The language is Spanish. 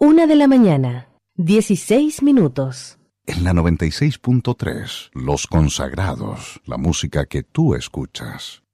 1:00 a.m, 16 minutos. En la 96.3, Los Consagrados, la música que tú escuchas.